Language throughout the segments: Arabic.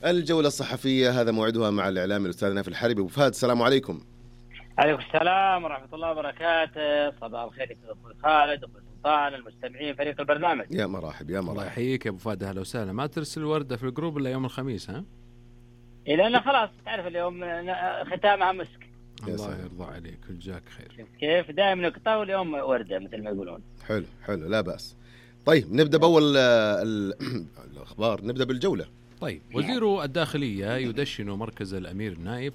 الجولة الصحفية هذا موعدها مع الإعلامي الأستاذ نايف الحربي. أبو فهد، السلام عليكم. عليكم السلام ورحمة الله وبركاته. صباح الخير يا أخوي خالد أخوي سلطان، المستمعين، فريق البرنامج. يا مرحب يا الله مرحب. يحييك يا أبو فهد، أهلا وسهلا. ما ترسل وردة في الجروب إلا يوم الخميس ها؟ إلى أنا خلاص تعرف اليوم ختامها مسك. الله يرضى عليك ويجزاك خير. كيف دائما نقطة واليوم وردة مثل ما يقولون. حلو حلو، لا بأس. طيب نبدأ بأول الأخبار، نبدأ بالجولة. طيب، وزير الداخلية يدشن مركز الأمير نايف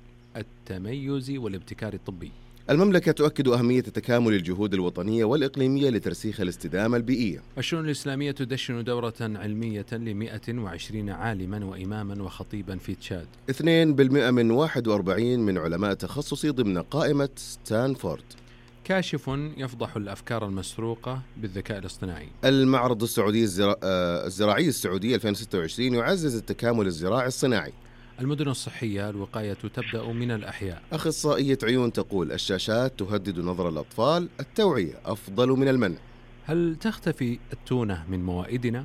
للتميز والابتكار الطبي. المملكة تؤكد أهمية تكامل الجهود الوطنية والإقليمية لترسيخ الاستدامة البيئية. الشؤون الإسلامية تدشن دورة علمية ل120 عالما وإماما وخطيبا في تشاد. 2% من 41 من علماء تخصصي ضمن قائمة ستانفورد. كاشف يفضح الأفكار المسروقة بالذكاء الاصطناعي. المعرض السعودي الزراعي السعودي 2026 يعزز التكامل الزراعي الصناعي. المدن الصحية الوقاية تبدأ من الأحياء. أخصائية عيون تقول الشاشات تهدد نظر الأطفال، التوعية أفضل من المنع. هل تختفي التونة من موائدنا؟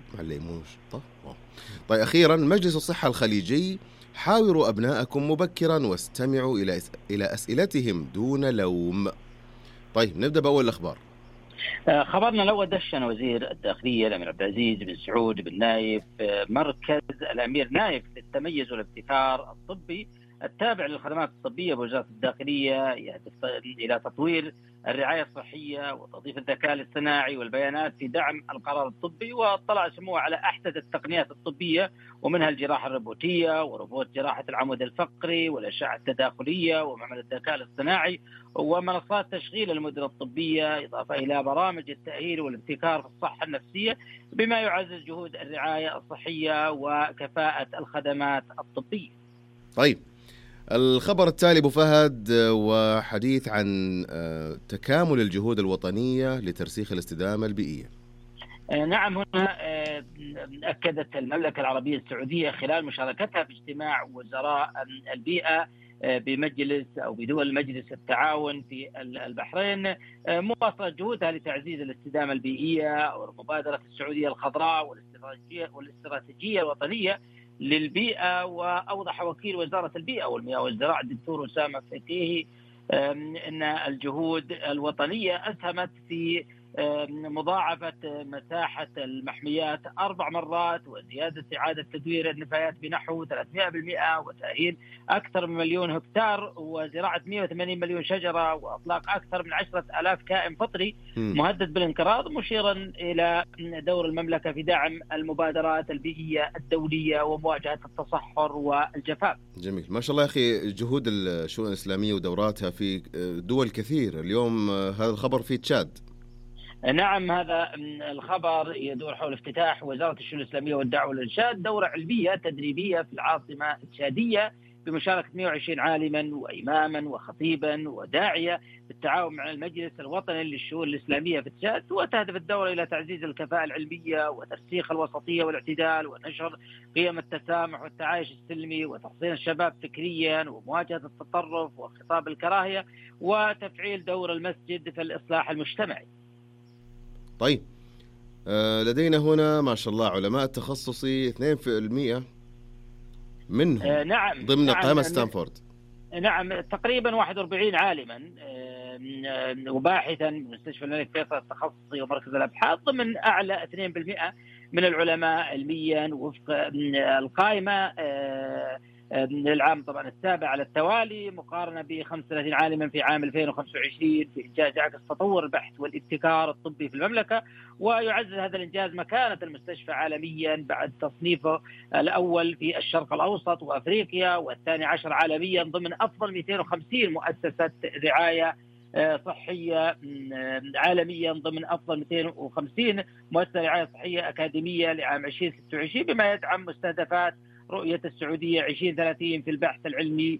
طيب أخيرا، مجلس الصحة الخليجي حاوروا أبناءكم مبكرا واستمعوا إلى أسئلتهم دون لوم. طيب نبدأ بأول الأخبار. خبرنا الأول: دشن وزير الداخلية الأمير عبد العزيز بن سعود بن نايف مركز الأمير نايف للتميز والابتكار الطبي التابع للخدمات الطبية بوزارة الداخلية، يهدف إلى تطوير الرعاية الصحية وتوظيف الذكاء الاصطناعي والبيانات في دعم القرار الطبي. واطلع سموه على أحدث التقنيات الطبية ومنها الجراحة الروبوتية وروبوت جراحة العمود الفقري والأشعة التداخلية ومعمل الذكاء الاصطناعي ومنصات تشغيل المدن الطبية، إضافة إلى برامج التأهيل والابتكار في الصحة النفسية بما يعزز جهود الرعاية الصحية وكفاءة الخدمات الطبية. طيب الخبر التالي أبو فهد، وحديث عن تكامل الجهود الوطنية لترسيخ الاستدامة البيئية. نعم، هنا أكدت المملكة العربية السعودية خلال مشاركتها في اجتماع وزراء البيئة بمجلس أو بدول مجلس التعاون في البحرين مواصلة جهودها لتعزيز الاستدامة البيئية والمبادرة السعودية الخضراء والاستراتيجية الوطنية للبيئة. وأوضح وكيل وزارة البيئة والمياه والزراعة الدكتور أسامة فقيهي أن الجهود الوطنية أسهمت في مضاعفة مساحة المحميات 4 مرات وزيادة إعادة تدوير النفايات بنحو 300% وتأهيل أكثر من 1,000,000 هكتار وزراعة 180 مليون شجرة وإطلاق أكثر من 10,000 كائن فطري مهدد بالانقراض، مشيرا إلى دور المملكة في دعم المبادرات البيئية الدولية ومواجهة التصحر والجفاف. جميل، ما شاء الله يا أخي، جهود الشؤون الإسلامية ودوراتها في دول كثير. اليوم هذا الخبر في تشاد. نعم، هذا الخبر يدور حول افتتاح وزارة الشؤون الإسلامية والدعوة والإرشاد دورة علمية تدريبية في العاصمة التشادية بمشاركة 120 عالما وإماما وخطيبا وداعية بالتعاون مع المجلس الوطني للشؤون الإسلامية في تشاد. وتهدف الدورة إلى تعزيز الكفاءة العلمية وترسيخ الوسطية والاعتدال ونشر قيم التسامح والتعايش السلمي وتحصين الشباب فكريا ومواجهة التطرف وخطاب الكراهية وتفعيل دور المسجد في الإصلاح المجتمعي. طيب لدينا هنا ما شاء الله علماء تخصصي 2% منهم نعم ضمن قائمة ستانفورد. نعم، تقريبا 41 عالما وباحثا من مستشفى الملك فيصل التخصصي ومركز الأبحاث ضمن أعلى 2% من العلماء علميا وفق القائمة للعام طبعا السابع على التوالي، مقارنة ب 35 عالما في عام 2025 في إنجاز يعكس تطور البحث والابتكار الطبي في المملكة. ويعزز هذا الإنجاز مكانة المستشفى عالميا بعد تصنيفه الأول في الشرق الأوسط وأفريقيا والثاني عشر عالميا ضمن أفضل 250 مؤسسة رعاية صحية عالميا ضمن أفضل 250 مؤسسة رعاية صحية أكاديمية لعام 2026 بما يدعم مستهدفات رؤية السعودية 2030 في البحث العلمي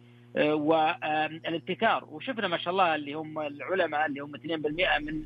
والابتكار. وشفنا ما شاء الله اللي هم العلماء اللي هم 2% من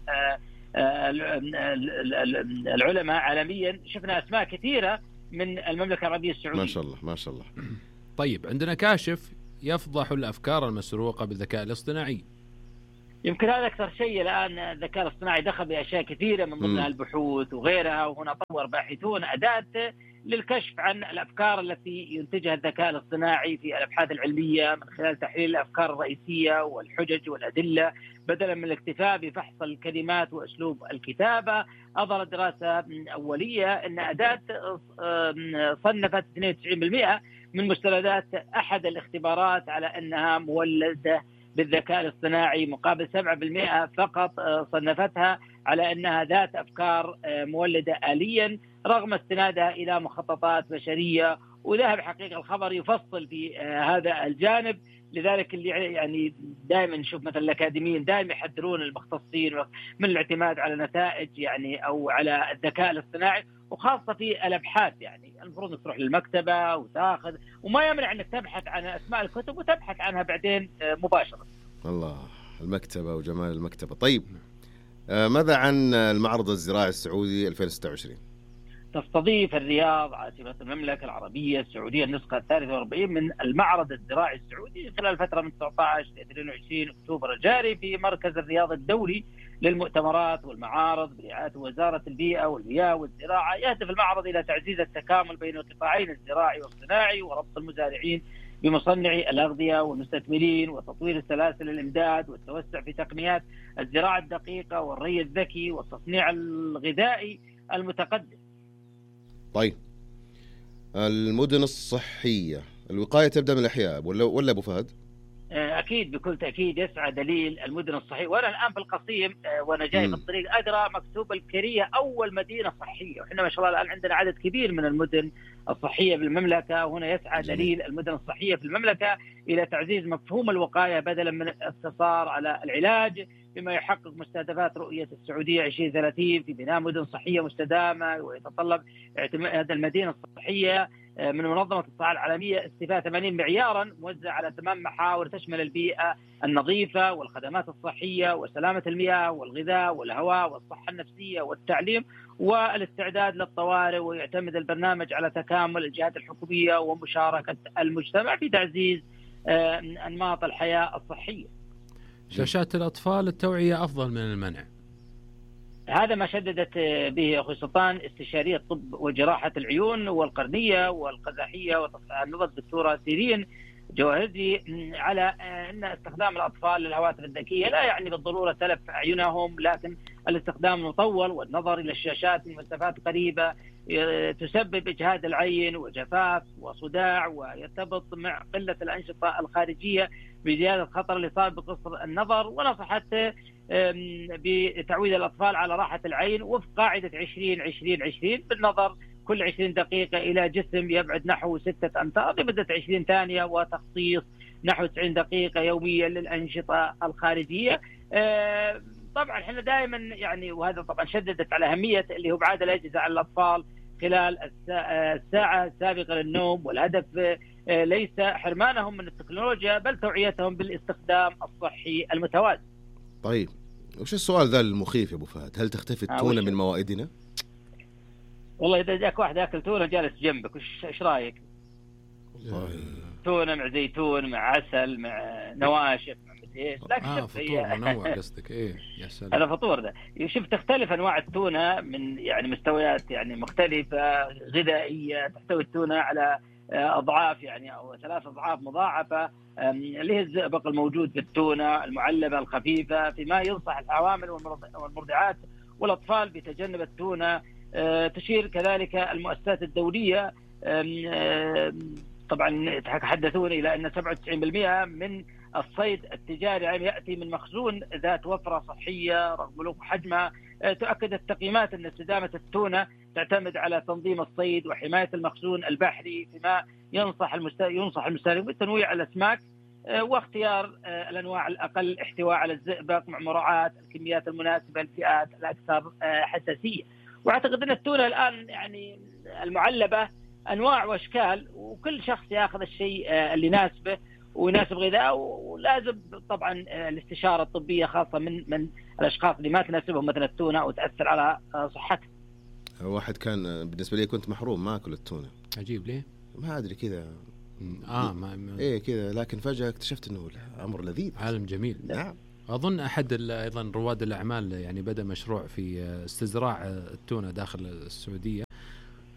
العلماء عالميا، شفنا أسماء كثيرة من المملكة العربية السعودية. ما شاء الله ما شاء الله. طيب عندنا كاشف يفضح الأفكار المسروقة بالذكاء الاصطناعي. يمكن هذا أكثر شيء الآن الذكاء الاصطناعي دخل بأشياء كثيرة من ضمنها البحوث وغيرها. وهنا طور باحثون أداة للكشف عن الأفكار التي ينتجها الذكاء الاصطناعي في الأبحاث العلمية من خلال تحليل الأفكار الرئيسية والحجج والأدلة بدلا من الاكتفاء بفحص الكلمات وأسلوب الكتابة. أظهرت دراسة أولية أن أداة صنفت 92% من مستندات أحد الاختبارات على أنها مولدة بالذكاء الاصطناعي، مقابل 7% فقط صنفتها على أنها ذات أفكار مولدة آليا رغم استنادها إلى مخططات بشرية. وذهب حقيقة الخبر يفصل في هذا الجانب. لذلك اللي يعني دائما نشوف مثلا الأكاديميين دائما يحذرون المختصين من الاعتماد على نتائج يعني أو على الذكاء الاصطناعي، وخاصة في الأبحاث. يعني المفروض انك تروح للمكتبة وتاخذ، وما يمنع انك تبحث عن اسماء الكتب وتبحث عنها بعدين مباشرة. الله، المكتبة وجمال المكتبة. طيب ماذا عن المعرض الزراعي السعودي 2026؟ تستضيف الرياض عاصمة المملكة العربية السعودية النسخة 43 من المعرض الزراعي السعودي خلال الفترة من 19 ل 22 أكتوبر الجاري في مركز الرياض الدولي للمؤتمرات والمعارض برعاية وزارة البيئة والمياه والزراعة. يهدف المعرض إلى تعزيز التكامل بين القطاعين الزراعي والصناعي وربط المزارعين بمصنعي الأغذية والمستثمرين وتطوير سلاسل الإمداد والتوسع في تقنيات الزراعة الدقيقة والري الذكي والتصنيع الغذائي المتقدم. طيب المدن الصحية، الوقاية تبدأ من الأحياء ولا أبو فهد؟ أكيد بكل تأكيد يسعى دليل المدن الصحية. وأنا الآن في القصيم وأنا جاي في الطريق أدرى مكتوب الكرية أول مدينة صحية، وإحنا ما شاء الله الآن عندنا عدد كبير من المدن الصحية بالمملكة. وهنا يسعى دليل المدن الصحية في المملكة إلى تعزيز مفهوم الوقاية بدلا من الاقتصار على العلاج، بما يحقق مستهدفات رؤية السعودية 2030 في بناء مدن صحية مستدامة. ويتطلب اعتماد المدينة الصحية من منظمة الصحة العالمية استيفاء 80 معيارا موزع على 8 محاور تشمل البيئة النظيفة والخدمات الصحية وسلامة المياه والغذاء والهواء والصحة النفسية والتعليم والاستعداد للطوارئ. ويعتمد البرنامج على تكامل الجهات الحكومية ومشاركة المجتمع في تعزيز أنماط الحياة الصحية. شاشات الأطفال التوعية أفضل من المنع، هذا ما شددت به أخوي سلطان استشارية الطب وجراحة العيون والقرنية والقزحية والنظر الدكتورة سيرين جواهرجي على أن استخدام الأطفال للهواتف الذكية لا يعني بالضرورة تلف أعينهم، لكن الاستخدام المطول والنظر إلى الشاشات من مسافات قريبة تسبب إجهاد العين وجفاف وصداع، ويرتبط مع قلة الأنشطة الخارجية بزيادة خطر الإصابة بقصر النظر. ونصحت بتعويد الأطفال على راحة العين وفق قاعدة 20-20-20 بالنظر كل 20 دقيقة إلى جسم يبعد نحو 6 أمتار لمدة 20 ثانية، وتخصيص نحو 90 دقيقة يوميا للأنشطة الخارجية. طبعا احنا دائما يعني، وهذا طبعا شددت على أهمية اللي هو ابعاد الأجهزة على الأطفال خلال الساعة السابقة للنوم، والهدف ليس حرمانهم من التكنولوجيا بل توعيتهم بالاستخدام الصحي المتوازن. طيب وش السؤال ذا المخيف يا أبو فهد؟ هل تختفي التونة من موائدنا؟ والله إذا جاك واحد يأكل تونة جالس جنبك إيش رأيك؟ تونة مع زيتون مع عسل مع نواشف مع مدهيش، لكن فطور منوع قصدك إيه؟ يا سلام، هذا فطور ده. شوف تختلف أنواع التونة من يعني مستويات يعني مختلفة غذائية. تحتوي التونة على أضعاف يعني أو 3 أضعاف مضاعفة اللي هي الزئبق الموجود في التونة المعلبة الخفيفة، فيما ينصح الحوامل والمرضعات والأطفال بتجنب التونة. تشير كذلك المؤسسات الدولية طبعا تحدثون إلى أن 97% من الصيد التجاري يأتي من مخزون ذات وفرة صحية رغم بلوغ حجمها. تؤكد التقييمات أن استدامة التونة تعتمد على تنظيم الصيد وحماية المخزون البحري، فيما ينصح المستهلك بالتنويع الأسماك واختيار الأنواع الأقل احتواء على الزئبق مع مراعاة الكميات المناسبة للفئات الأكثر حساسية. واعتقد ان التونة الان يعني المعلبة انواع واشكال، وكل شخص ياخذ الشيء اللي يناسبه ويناسب غذائه، ولازم طبعا الاستشارة الطبية خاصة من الاشخاص اللي ما تناسبهم مثلا التونة وتأثر على صحته. واحد كان بالنسبة لي كنت محروم ما اكل التونة. عجيب ليه؟ ما ادري كذا ايه كذا، لكن فجأة اكتشفت انه امر لذيذ، عالم جميل. نعم. أظن أحد أيضا رواد الأعمال يعني بدأ مشروع في استزراع التونة داخل السعودية،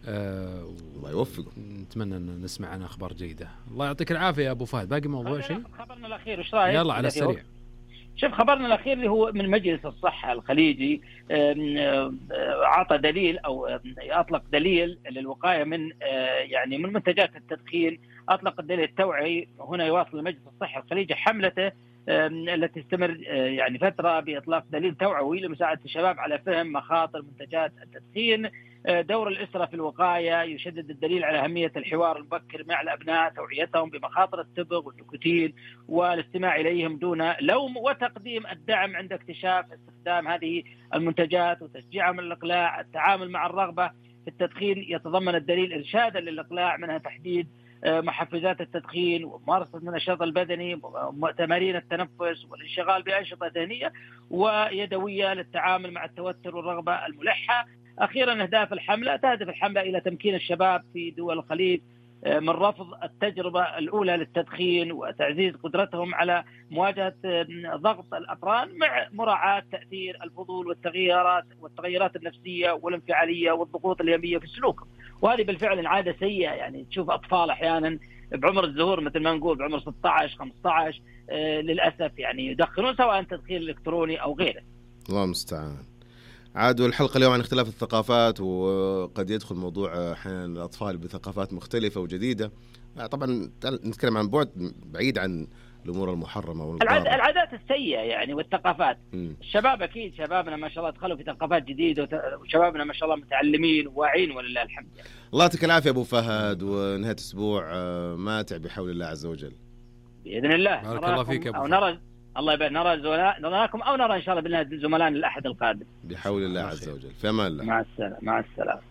الله يوفقه. نتمنى أن نسمع عن أخبار جيدة. الله يعطيك العافية يا أبو فهد. باقي موضوع شيء؟ خبرنا الأخير وش رأيك؟ يلا على السريع. شوف خبرنا الأخير اللي هو من مجلس الصحة الخليجي، عطى دليل أو أطلق دليل للوقاية من يعني من منتجات التدخين. أطلق الدليل التوعي. هنا يواصل مجلس الصحة الخليجي حملته التي تستمر يعني فترة بإطلاق دليل توعوي لمساعدة الشباب على فهم مخاطر منتجات التدخين. دور الأسرة في الوقاية. يشدد الدليل على أهمية الحوار المبكر مع الأبناء، توعيتهم بمخاطر التبغ والنيكوتين والاستماع إليهم دون لوم، وتقديم الدعم عند اكتشاف استخدام هذه المنتجات وتشجيعهم الإقلاع. التعامل مع الرغبة في التدخين. يتضمن الدليل إرشادا للإقلاع، منها تحديد محفزات التدخين وممارسة النشاط البدني وتمارين التنفس والانشغال بأنشطة ذهنية ويدوية للتعامل مع التوتر والرغبة الملحة. أخيرا أهداف الحملة. تهدف الحملة إلى تمكين الشباب في دول الخليج من رفض التجربة الأولى للتدخين وتعزيز قدرتهم على مواجهة ضغط الأقران مع مراعاة تأثير الفضول والتغيرات النفسية والانفعالية والضغوط اليومية في سلوكهم. وهذه بالفعل عادة سيئة. يعني تشوف أطفال أحيانا بعمر الزهور مثل ما نقول بعمر 16 15 للأسف يعني يدخنون سواء تدخين إلكتروني أو غيره. الله المستعان. عاد الحلقة اليوم عن اختلاف الثقافات، وقد يدخل موضوع أحيانا الأطفال بثقافات مختلفة وجديدة. طبعا نتكلم عن بعد بعيد عن الأمور المحرمة العادات السيئة يعني والثقافات. الشباب أكيد شبابنا ما شاء الله دخلوا في ثقافات جديدة، وشبابنا ما شاء الله متعلمين وواعين ولله الحمد يعني. الله يعطيك العافية أبو فهد، ونهاية أسبوع ماتع بحول الله عز وجل بإذن الله. بارك الله فيك أبو فهد. نرى الله يبارك، نراكم أو نرى إن شاء الله بالله زملائنا الأحد القادم بحول الله عز وجل. في أمان الله. مع السلامة. مع السلامة.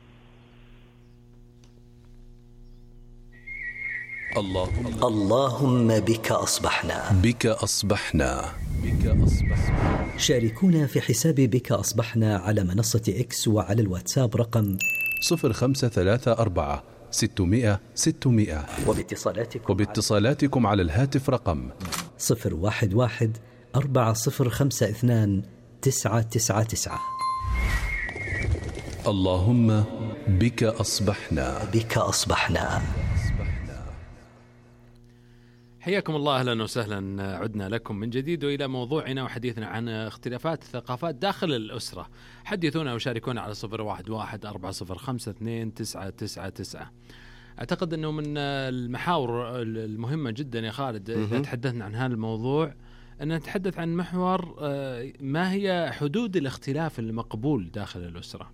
اللهم بك أصبحنا. شاركونا في حساب بك أصبحنا على منصة إكس وعلى الواتساب رقم 0534 600 600 وباتصالاتكم على الهاتف رقم 011 4052 999. اللهم بك أصبحنا. حياكم الله، أهلا وسهلا. عدنا لكم من جديد وإلى موضوعنا وحديثنا عن اختلافات الثقافات داخل الأسرة. حدثونا وشاركونا على 011 405 2999. أعتقد أنه من المحاور المهمة جدا يا خالد إذا تحدثنا عن هذا الموضوع أن نتحدث عن محور ما هي حدود الاختلاف المقبول داخل الأسرة.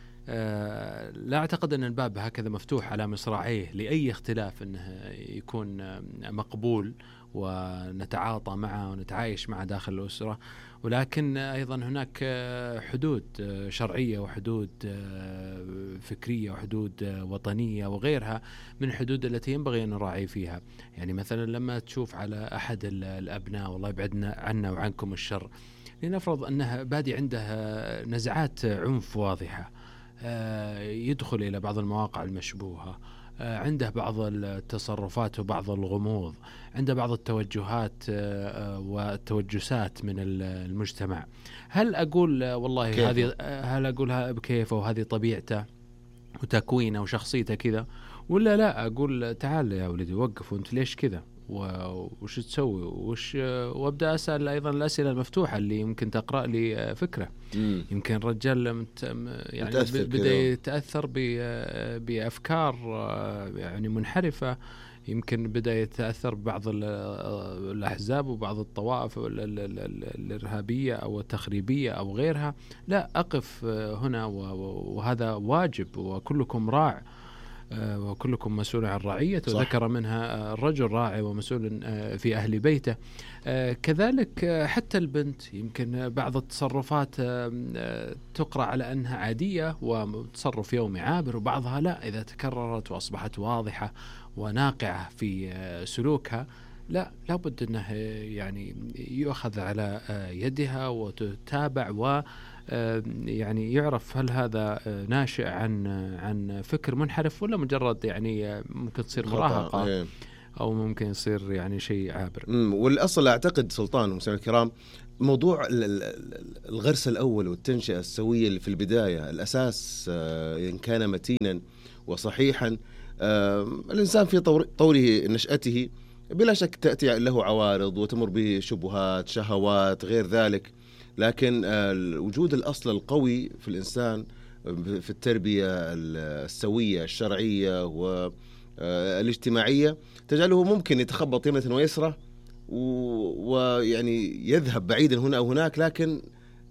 لا أعتقد أن الباب هكذا مفتوح على مصراعيه لأي اختلاف أنه يكون مقبول ونتعاطى معه ونتعايش معه داخل الأسرة، ولكن أيضا هناك حدود شرعية وحدود فكرية وحدود وطنية وغيرها من الحدود التي ينبغي أن نراعي فيها. يعني مثلا لما تشوف على أحد الأبناء، والله يبعدنا عنا وعنكم الشر، لنفرض أنها بادي عنده نزعات عنف واضحة، يدخل إلى بعض المواقع المشبوهة، عنده بعض التصرفات وبعض الغموض، عنده بعض التوجهات والتوجسات من المجتمع. هل أقول والله هذه، هل أقولها بكيفه وهذه طبيعته وتكوينه وشخصيته كذا، ولا لا أقول تعال يا ولدي وقف وانت ليش كذا وش تسوي وابدأ أسأل أيضا الأسئلة المفتوحة اللي يمكن تقرأ لي فكرة. يمكن الرجال يعني بدأ يتأثر بأفكار يعني منحرفة، يمكن بدأ يتأثر ببعض الأحزاب وبعض الطوائف الإرهابية أو التخريبية أو غيرها. لا، أقف هنا وهذا واجب، وكلكم راع وكلكم مسؤول عن رعيته، وذكر منها الرجل راعي ومسؤول في أهل بيته. كذلك حتى البنت يمكن بعض التصرفات تقرأ على أنها عادية وتصرف يومي عابر، وبعضها لا، إذا تكررت وأصبحت واضحة وناقعة في سلوكها لابد أنه يعني يؤخذ على يدها وتتابع يعني يعرف هل هذا ناشئ عن فكر منحرف ولا مجرد يعني ممكن تصير مراهقة أو ممكن يصير يعني شيء عابر. والأصل أعتقد سلطان ومسامع الكرام، موضوع الغرس الأول والتنشئة السوية اللي في البداية الأساس إن كان متينا وصحيحا. الإنسان في طوره نشأته بلا شك تأتي له عوارض وتمر به شبهات، شهوات، غير ذلك، لكن وجود الأصل القوي في الإنسان في التربية السوية الشرعية والاجتماعية تجعله ممكن يتخبط يمنة ويسرى ويعني يذهب بعيدا هنا أو هناك، لكن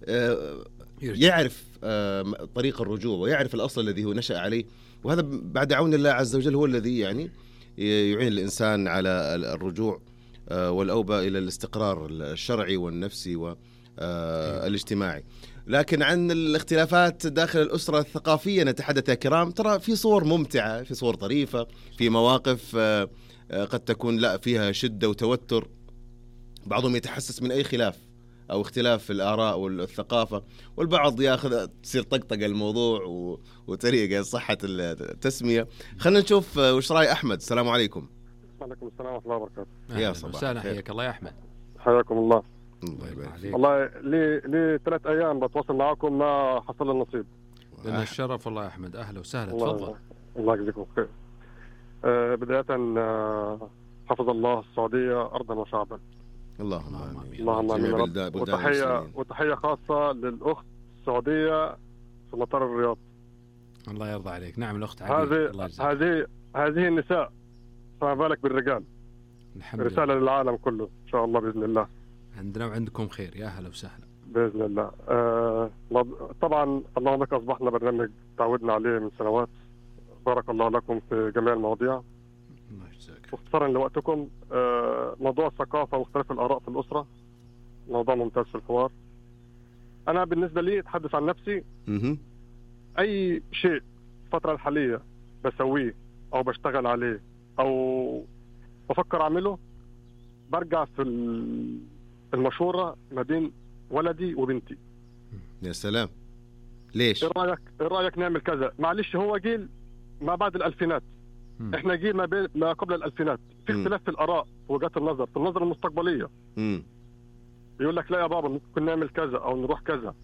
يعرف طريق الرجوع ويعرف الأصل الذي هو نشأ عليه، وهذا بعد عون الله عز وجل هو الذي يعني يعين الإنسان على الرجوع والأوبة إلى الاستقرار الشرعي والنفسي والاجتماعي. لكن عن الاختلافات داخل الأسرة الثقافية نتحدث يا كرام. ترى في صور ممتعة، في صور طريفة، في مواقف قد تكون لا فيها شدة وتوتر، بعضهم يتحسس من أي خلاف أو اختلاف في الآراء والثقافة، والبعض يأخذ تصير طقطق الموضوع وطريقة صحة التسمية. خلينا نشوف وش رأي أحمد. السلام عليكم. وعليكم السلام ورحمة الله وبركاته. يا صباح الخير. حياك الله يا أحمد. حياكم الله. الله يبارك فيك. والله لي 3 أيام بتواصل معاكم ما حصل لي النصيب. لنا الشرف والله يا أحمد، أهلا وسهلا. تفضل. الله يجزيكم خير. بداية حفظ الله السعودية أرضا وشعبا. اللهم آمين. اللهم آمين. وتحية خاصة للأخت السعودية في مطار الرياض. الله يرضى عليك. نعم الأخت عبيد. هذه النساء، فما بالك بالرجال. رسالة للعالم كله إن شاء الله بإذن الله. عندنا وعندكم خير. يا هلا وسهلا بإذن الله. طبعا اللهم لك أصبحنا برنامج تعودنا عليه من سنوات. بارك الله لكم في جميع المواضيع. واختصارا لوقتكم، موضوع الثقافة واختلاف الآراء في الأسرة موضوع ممتاز في الحوار. أنا بالنسبة لي أتحدث عن نفسي، أي شيء الفترة الحالية بسويه أو بشتغل عليه أو بفكر أعمله برجع في المشورة ما بين ولدي وبنتي. يا سلام. ليش؟ إيه رأيك نعمل كذا؟ معلش هو جيل ما بعد الألفينات، احنا جيل ما قبل الألفينات، في اختلاف في الآراء ووجهات النظر، في النظر المستقبلية. يقول لك لا يا بابا ممكن نعمل كذا أو نروح كذا.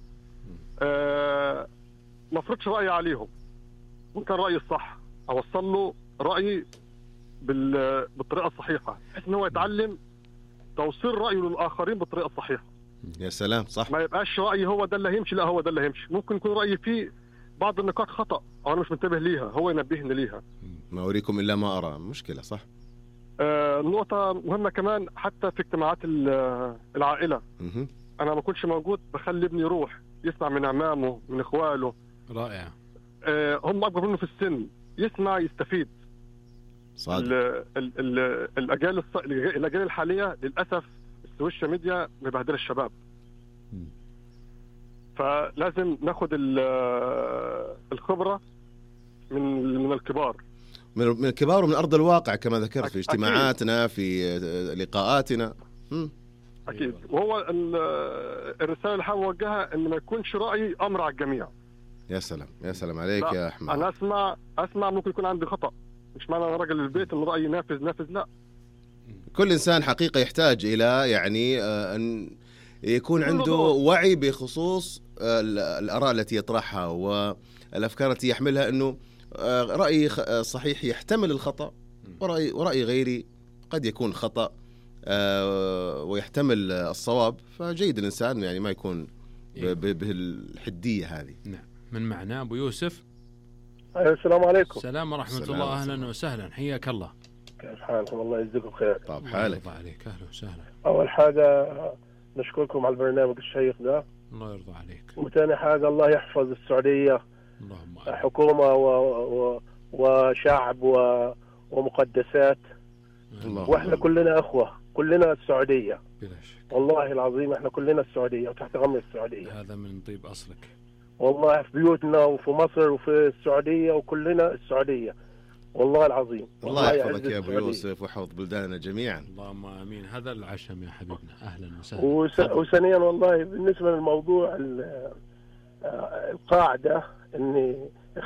ما افرضش رأيي عليهم، وكان رأيي الصح أوصل له رأيي بالطريقة الصحيحة، بحيث إن هو يتعلم توصيل رأيه للآخرين بالطريقة الصحيحة. يا سلام. صح. ما يبقاش رأيي هو ده اللي هيمشي، لا هو ده اللي هيمشي. ممكن يكون رأيي فيه بعض النقاط خطأ أو أنا مش منتبه ليها، هو ينبهني ليها. ما أريكم إلا ما أرى. مشكلة. صح. نقطة مهمة كمان حتى في اجتماعات العائلة. أنا ما كنتش موجود، بخلي ابني يروح يسمع من أعمامه من إخواله. رائع. هم أكبر منه في السن، يسمع يستفيد. صادق. الأجيال الحالية للأسف السوشيال ميديا مبهدلة الشباب. فلازم ناخد الخبرة من الكبار، من الكبار ومن أرض الواقع كما ذكرت في اجتماعاتنا في لقاءاتنا. أكيد. وهو الرسالة اللي حابب أوجهها إن ما يكونش رأيي أمر على الجميع. يا سلام. يا سلام عليك يا أحمد. أنا أسمع ممكن يكون عندي خطأ، مش معنى أنا راجل البيت إن رأيي نافذ، لا. كل إنسان حقيقة يحتاج إلى يعني أن يكون عنده وعي بخصوص الآراء التي يطرحها والأفكار التي يحملها، أنه رأيي صحيح يحتمل الخطأ، ورأي غيري قد يكون خطأ ويحتمل الصواب. فجيد الإنسان يعني ما يكون بالحدية هذه. نعم. من معنا أبو يوسف. السلام عليكم. السلام ورحمة الله. أهلا وسهلا. حياك الله. كيف حالكم؟ الله يجزيكم خير. طب حالك. الله عليك. أهلا وسهلا. أول حاجة نشكركم على البرنامج الشيق ده. الله يرضى عليك. وثاني حاجة الله يحفظ السعودية، اللهم حكومة وشعب ومقدسات. واحنا كلنا أخوة، كلنا السعودية. بلا شك. والله العظيم احنا كلنا السعودية وتحت غمر السعودية. هذا من طيب أصلك. والله في بيوتنا وفي مصر وفي السعودية وكلنا السعودية. والله العظيم. الله يحفظك يا أبو يوسف ويحفظ بلداننا جميعا. اللهم آمين. هذا العشم يا حبيبنا. أهلا وسهلا. وثانيا والله بالنسبة للموضوع القاعدة ان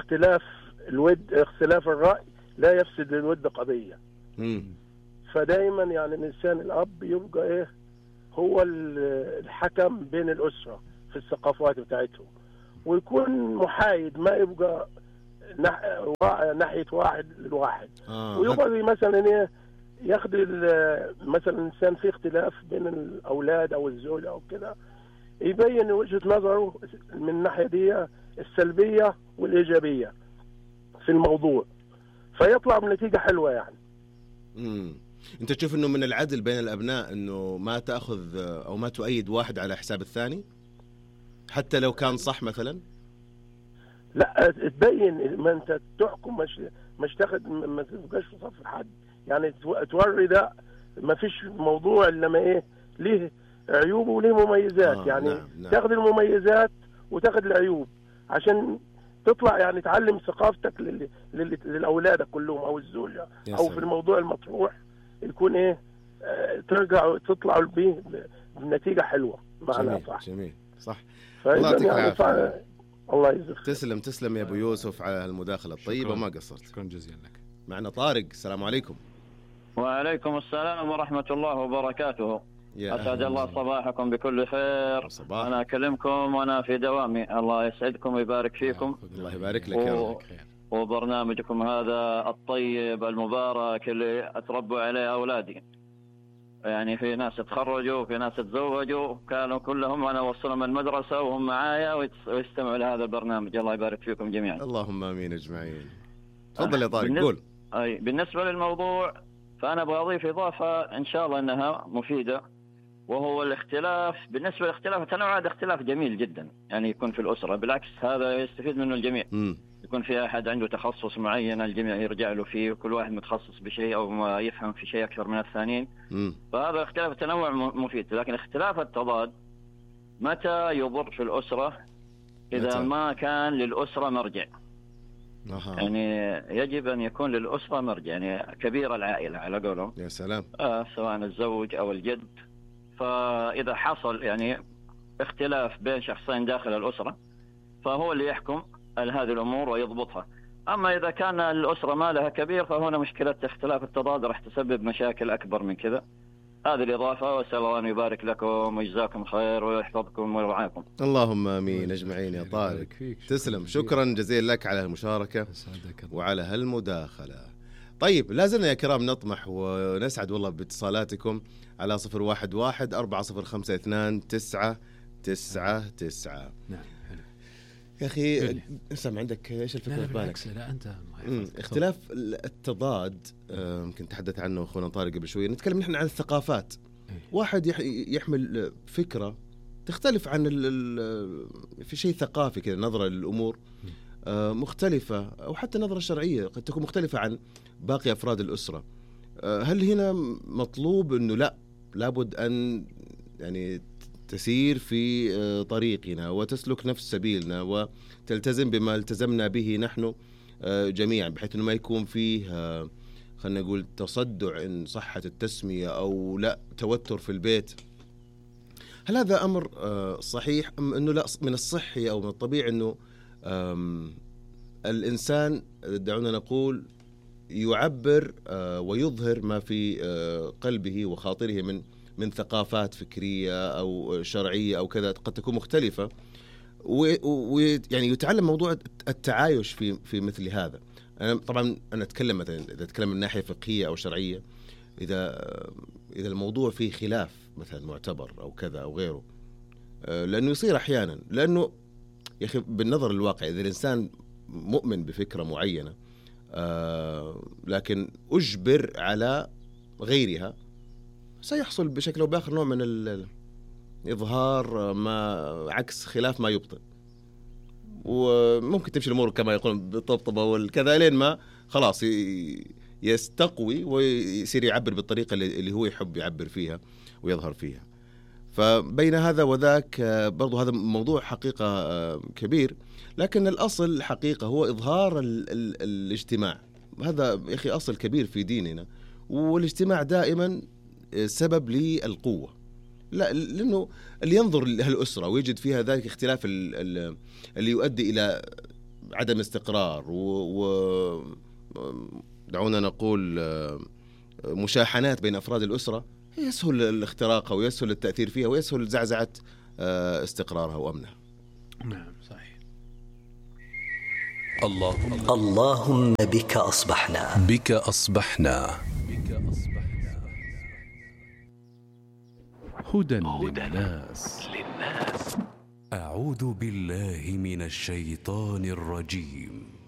اختلاف الرأي لا يفسد للود قضية. فدايما يعني الإنسان الأب يبقى هو الحكم بين الأسرة في الثقافات بتاعتهم، ويكون محايد، ما يبقى ناحية واحد للواحد. ويقعد مثلا ياخذ مثلا الإنسان في اختلاف بين الأولاد أو الزوج أو كده، يبين وجهة نظره من الناحية دي السلبية والإيجابية في الموضوع، فيطلع بنتيجة حلوة يعني. أنت تشوف إنه من العدل بين الأبناء إنه ما تأخذ أو ما تؤيد واحد على حساب الثاني حتى لو كان صح مثلا؟ لا، تبين، ما أنت تحكم مش تاخد، ما تبقاش في صف حد يعني، توري ده ما فيش موضوع إلا ما ليه عيوب وليه مميزات يعني. نعم. تاخد المميزات وتاخد العيوب عشان تطلع يعني تعلم ثقافتك للأولاد كلهم أو الزوجة أو في الموضوع المطروح يكون تطلعوا به بنتيجة حلوة معنا. صح، جميل، صح. الله يعطيك العافية. الله يجزاك. تسلم يا أبو يوسف على المداخلة الطيبة وما قصرت. شكرا جزيلا لك. معنا طارق، السلام عليكم. وعليكم السلام ورحمة الله وبركاته. أسعد الله صباحكم بكل خير. صباح. أنا أكلمكم وأنا في دوامي، الله يسعدكم ويبارك فيكم. الله يبارك لك يا رب. وبرنامجكم هذا الطيب المبارك اللي أتربوا عليه أولادي، يعني في ناس تخرجوا وفي ناس تزوجوا، كانوا كلهم أنا أوصلهم المدرسة وهم معايا ويستمعوا لهذا البرنامج. الله يبارك فيكم جميعا. اللهم آمين أجمعين. تفضل يا طارق، قول. بالنسبة للموضوع فأنا أبغى أضيف إضافة إن شاء الله أنها مفيدة، وهو الاختلاف. بالنسبة للاختلاف التنوع هذا اختلاف جميل جدا يعني يكون في الأسرة، بالعكس هذا يستفيد منه الجميع. يكون في أحد عنده تخصص معين الجميع يرجع له فيه، وكل واحد متخصص بشيء أو ما يفهم في شيء أكثر من الثانيين. فهذا اختلاف التنوع مفيد. لكن اختلاف التضاد متى يضر في الأسرة؟ إذا ما كان للأسرة مرجع. يعني يجب أن يكون للأسرة مرجع، يعني كبير العائلة على قولهم. يا سلام. سواء الزوج أو الجد. فإذا حصل يعني اختلاف بين شخصين داخل الأسرة فهو اللي يحكم هذه الأمور ويضبطها. أما إذا كان الأسرة ما لها كبير فهنا مشكلة اختلاف التضاد راح تسبب مشاكل أكبر من كذا. هذه الإضافة، وأسأل الله أن يبارك لكم ويجزاكم خير ويحفظكم ويرعاكم. اللهم آمين أجمعين يا طارق. تسلم، شكرا جزيلا لك على المشاركة وعلى هالمداخلة. طيب، لازلنا يا كرام نطمح ونسعد والله باتصالاتكم على 011-405-299-999. نعم. يا أخي سمع، عندك إيش الفكرة في بالك؟ لا أنت اختلاف التضاد يمكن تحدث عنه أخونا طارق قبل شوية. نتكلم نحن عن الثقافات. واحد يحمل فكرة تختلف عن في شيء ثقافي كذا، نظرة للأمور مختلفة، أو حتى نظرة شرعية قد تكون مختلفة عن باقي أفراد الأسرة. هل هنا مطلوب أنه لابد أن يعني تسير في طريقنا وتسلك نفس سبيلنا وتلتزم بما التزمنا به نحن جميعا، بحيث أنه ما يكون فيه خلنا نقول تصدع إن صحة التسمية أو لا توتر في البيت؟ هل هذا أمر صحيح أم أنه لا، من الصحي أو من الطبيعي أنه الإنسان دعونا نقول يعبر ويظهر ما في قلبه وخاطره من ثقافات فكرية أو شرعية أو كذا قد تكون مختلفة، ويعني يتعلم موضوع التعايش في مثل هذا. طبعا أنا أتكلم مثلا إذا أتكلم من ناحية فقهية أو شرعية، إذا الموضوع فيه خلاف مثلا معتبر أو كذا أو غيره، لأنه يصير أحيانا، لأنه يا أخي بالنظر للواقع إذا الإنسان مؤمن بفكرة معينة لكن أجبر على غيرها، سيحصل بشكل أو بآخر نوع من الإظهار ما عكس خلاف ما يبطل، وممكن تمشي الأمور كما يقولون بالطبطبة والكذا لين ما خلاص يستقوي ويصير يعبر بالطريقة اللي هو يحب يعبر فيها ويظهر فيها. فبين هذا وذاك برضو هذا موضوع حقيقة كبير، لكن الأصل حقيقة هو إظهار الاجتماع. هذا يا أخي أصل كبير في ديننا، والاجتماع دائما سبب للقوة. لا، لأنه اللي ينظر لهالأسرة ويجد فيها ذلك اختلاف اللي يؤدي إلى عدم استقرار دعونا نقول مشاحنات بين أفراد الأسرة، يسهل الاختراق ويسهل التأثير فيها ويسهل زعزعة استقرارها وأمنها. نعم صحيح. اللهم بك أصبحنا. بك أصبحنا. هدى للناس. أعوذ بالله من الشيطان الرجيم.